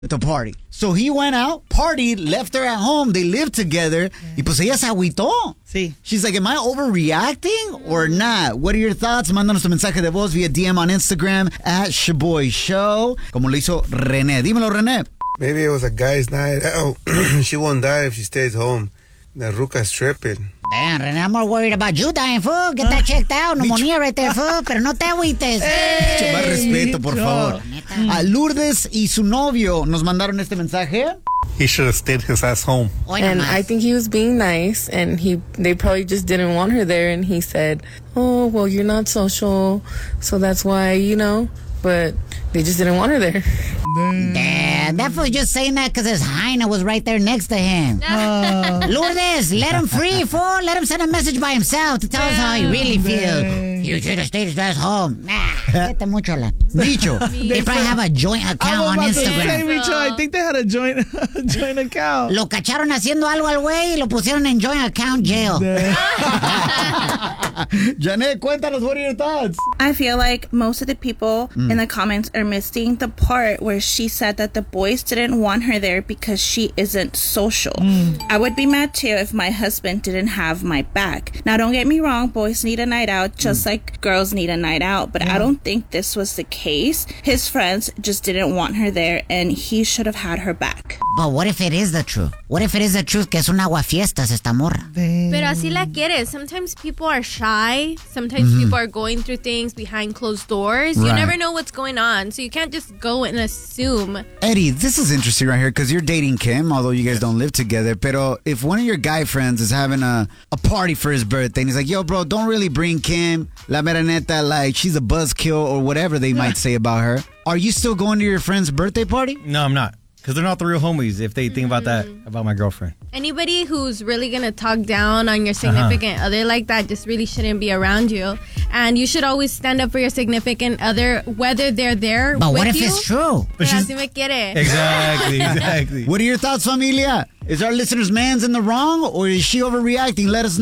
the party. So he went out, partied, left her at home. They lived together. Y pues ella se agüitó. Sí. She's like, am I overreacting or not? What are your thoughts? Mándanos tu mensaje de voz via DM on Instagram at Shaboy Show. Como lo hizo René. Dímelo, René. Maybe it was a guy's night out. She won't die if she stays home. The ruca's tripping. Damn, René, I'm more worried about you dying, fool. Get that checked out. Pneumonia right there, fool. Pero no te agüites. Mucho más respeto, por favor. A Lourdes y su novio nos mandaron este mensaje. He should have stayed his ass home. And I think he was being nice, and they probably just didn't want her there, and he said, oh, well, you're not social, so that's why, but they just didn't want her there. Damn, that fool just saying that because his hyena was right there next to him. Lourdes, let him free, fool. Let him send a message by himself to tell us how he really feels. You should have stayed his ass home. Vete mucho la. Dicho. They probably have a joint account on Instagram. Micho, I think they had a joint account. Lo cacharon haciendo algo al güey y lo pusieron en joint account jail. Janet, cuéntanos, what are your thoughts? I feel like most of the people in the comments are missing the part where she said that the boys didn't want her there because she isn't social. I would be mad too if my husband didn't have my back. Now, don't get me wrong, boys need a night out just like girls need a night out, but I don't think this was the case. His friends just didn't want her there, and he should have had her back. But what if it is the truth? What if it is the truth que es un aguafiestas esta morra? Pero así la quieres. Sometimes people are shy. Sometimes people are going through things behind closed doors. You never know what's going on, so you can't just go and assume. Eddie, this is interesting right here because you're dating Kim, although you guys don't live together. Pero if one of your guy friends is having a party for his birthday and he's like, yo, bro, don't really bring Kim, la mera neta, like she's a buzzkill or whatever they might say about her. Are you still going to your friend's birthday party? No, I'm not. Because they're not the real homies if they think about that, about my girlfriend. Anybody who's really going to talk down on your significant other like that just really shouldn't be around you. And you should always stand up for your significant other, whether they're there But with what if you. it's true? But she's- Así me quiere. Exactly. What are your thoughts, familia? Is our listener's man's in the wrong or is she overreacting? Let us know.